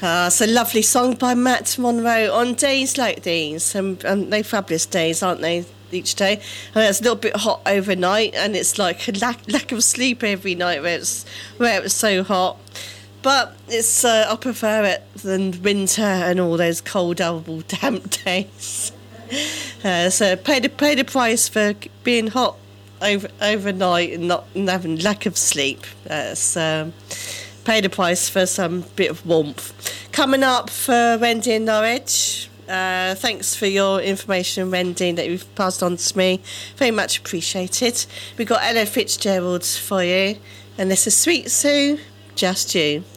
It's a lovely song by Matt Monro on days like these. They're fabulous days, aren't they, each day? And it's a little bit hot overnight, and it's like a lack of sleep every night where it's so hot. But it's I prefer it than winter and all those cold, horrible, damp days. So pay the price for being hot overnight and not having lack of sleep. Pay the price for some bit of warmth. Coming up for Wendy in Norwich. Thanks for your information, Wendy, that you've passed on to me. Very much appreciated. We've got Ella Fitzgerald for you. And this is Sweet Sue, Just You.